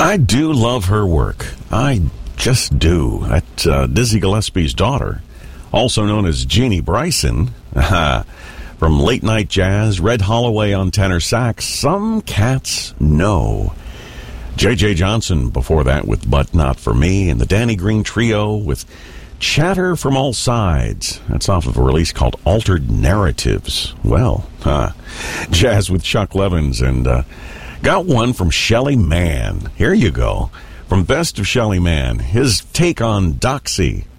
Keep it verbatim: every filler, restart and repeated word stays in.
I do love her work. I just do. That uh, Dizzy Gillespie's daughter, also known as Jeannie Bryson, from Late Night Jazz, Red Holloway on tenor sax, Some Cats Know. J J. Johnson before that with But Not For Me, and the Danny Green Trio with Chatter From All Sides. That's off of a release called Altered Narratives. Well, huh. Jazz with Chuck Levins, and uh, got one from Shelly Manne. Here you go. From Best of Shelly Manne, his take on Doxy.